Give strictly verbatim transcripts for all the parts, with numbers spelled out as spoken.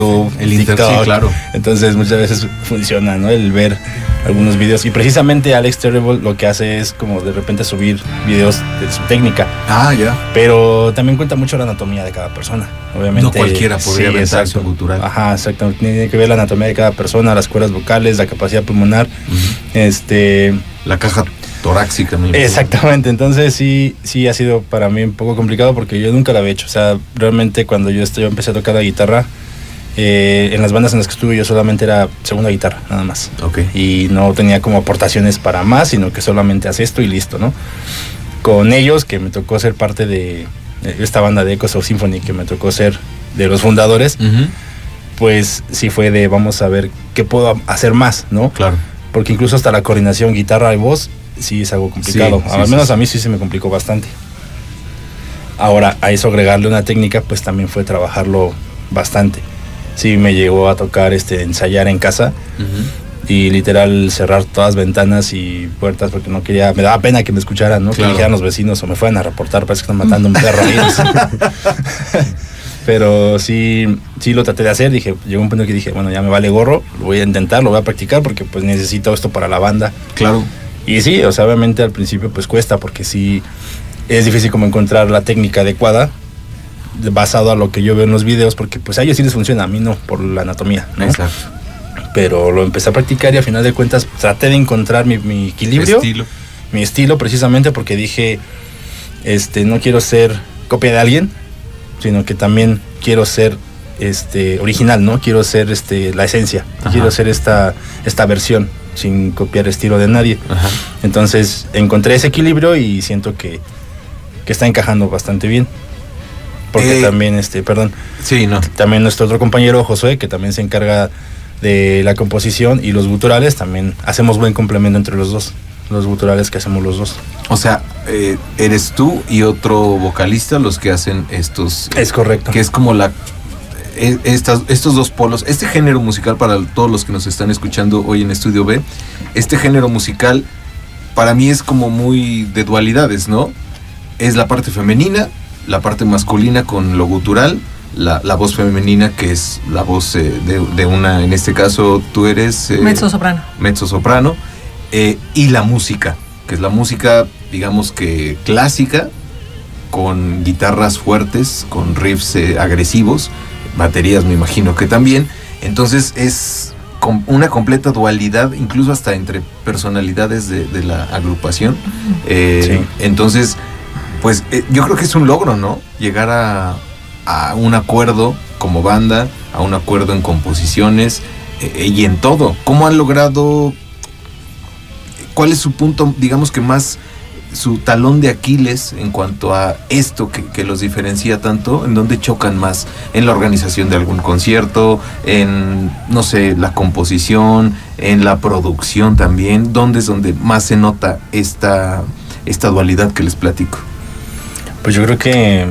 el internet, sí, claro. Entonces muchas veces funciona, ¿no? El ver algunos videos. Y precisamente Alex Terrible lo que hace es como de repente subir videos de su técnica. Ah, ya. Pero también cuenta mucho la anatomía de cada persona, obviamente. No cualquiera podría sí, aventarse un gutural. Ajá, exacto. Tiene que ver la anatomía de cada persona, las cuerdas vocales, la capacidad pulmonar, uh-huh. este... la caja torácica. ¿No? Exactamente, entonces sí, sí ha sido para mí un poco complicado porque yo nunca lo había hecho. O sea, realmente cuando yo, estoy, yo empecé a tocar la guitarra, Eh, en las bandas en las que estuve yo solamente era segunda guitarra, nada más. Okay. Y no tenía como aportaciones para más, sino que solamente haces esto y listo, ¿no? Con ellos, que me tocó ser parte de esta banda de Echoes of Symphony, que me tocó ser de los fundadores, uh-huh. pues sí fue de vamos a ver qué puedo hacer más, ¿no? Claro. Porque incluso hasta la coordinación guitarra y voz sí es algo complicado. Sí, sí, Al menos sí, sí. a mí sí se me complicó bastante. Ahora, a eso agregarle una técnica, pues también fue trabajarlo bastante. Sí, me llegó a tocar este, ensayar en casa uh-huh. y literal cerrar todas ventanas y puertas porque no quería, me daba pena que me escucharan, ¿no? Claro. Que me dijeran los vecinos o me fueran a reportar, parece que están matando un perro ahí. Pero sí, sí lo traté de hacer, dije, llegó un punto que dije, bueno, ya me vale gorro, lo voy a intentar, lo voy a practicar porque pues necesito esto para la banda. Claro. Y sí, o sea, obviamente al principio pues cuesta porque sí es difícil como encontrar la técnica adecuada basado a lo que yo veo en los videos, porque pues a ellos sí les funciona, a mí no, por la anatomía, ¿no? Exacto. Pero lo empecé a practicar y a final de cuentas traté de encontrar mi, mi equilibrio, estilo. mi estilo precisamente porque dije, este, no quiero ser copia de alguien, sino que también quiero ser este, original, ¿no? Quiero ser este, la esencia, Ajá. quiero ser esta, esta versión sin copiar estilo de nadie. Ajá. Entonces encontré ese equilibrio y siento que, que está encajando bastante bien. Porque eh, también, este, perdón, sí, no. también nuestro otro compañero Josué, que también se encarga de la composición y los guturales, también hacemos buen complemento entre los dos, los guturales que hacemos los dos. O sea, eh, eres tú y otro vocalista los que hacen estos... Es correcto. Que es como la... Eh, estas, estos dos polos, este género musical para todos los que nos están escuchando hoy en Estudio B, este género musical para mí es como muy de dualidades, ¿no? Es la parte femenina, la parte masculina con lo gutural, la, la voz femenina que es la voz eh, de, de una, en este caso tú eres... Eh, mezzo-soprano. Mezzo-soprano, eh, y la música, que es la música, digamos que clásica, con guitarras fuertes, con riffs eh, agresivos, baterías me imagino que también, entonces es com- una completa dualidad, incluso hasta entre personalidades de, de la agrupación, eh, sí. Entonces... Pues eh, yo creo que es un logro, ¿no? Llegar a, a un acuerdo como banda, a un acuerdo en composiciones eh, y en todo. ¿Cómo han logrado? ¿Cuál es su punto, digamos que más, su talón de Aquiles en cuanto a esto que, que los diferencia tanto? ¿En dónde chocan más? ¿En la organización de algún concierto? ¿En, no sé, la composición? ¿En la producción también? ¿Dónde es donde más se nota esta, esta dualidad que les platico? Pues yo creo que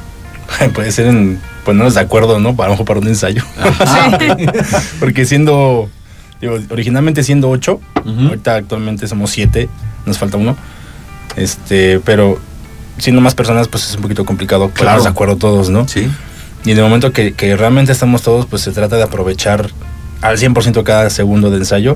puede ser en ponernos de acuerdo, ¿no? Para, para un ensayo. Sí. Porque siendo, digo, originalmente siendo ocho, uh-huh. ahorita actualmente somos siete, nos falta uno. Este, pero siendo más personas, pues es un poquito complicado ponernos claro. de acuerdo todos, ¿no? Sí. Y en el momento que, que realmente estamos todos, pues se trata de aprovechar al cien por ciento cada segundo de ensayo.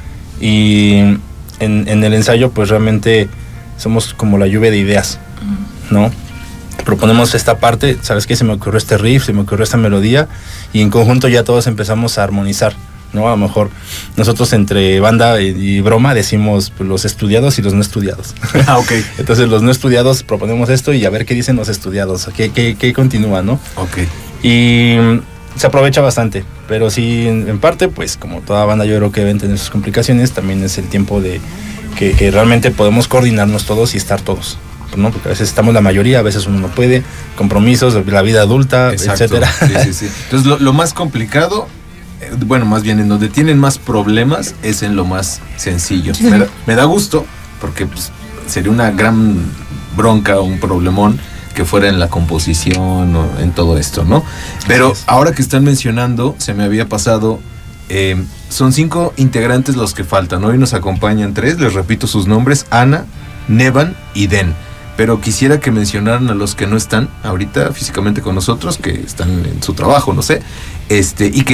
Y en, en el ensayo, pues realmente somos como la lluvia de ideas, ¿no? Proponemos esta parte, ¿sabes qué? Se me ocurrió este riff, se me ocurrió esta melodía y en conjunto ya todos empezamos a armonizar, ¿no? A lo mejor nosotros entre banda y, y broma decimos pues, los estudiados y los no estudiados. Ah, ok. Entonces los no estudiados proponemos esto y a ver qué dicen los estudiados, qué, qué, qué continúa, ¿no? Ok. Y se aprovecha bastante, pero sí, en, en parte, pues como toda banda yo creo que deben tener sus complicaciones, también es el tiempo de que, que realmente podemos coordinarnos todos y estar todos, ¿no? Porque a veces estamos la mayoría, a veces uno no puede, compromisos, la vida adulta, exacto, etcétera. Sí, sí, sí. Entonces lo, lo más complicado, eh, bueno, más bien en donde tienen más problemas es en lo más sencillo. Me da, me da gusto porque pues, sería una gran bronca o un problemón que fuera en la composición o en todo esto, ¿no? Pero ahora que están mencionando, se me había pasado, eh, son cinco integrantes los que faltan. Hoy nos acompañan tres, les repito sus nombres: Ana, Nevan y Den. pero quisiera que mencionaran a los que no están ahorita físicamente con nosotros, que están en su trabajo, no sé, este, y que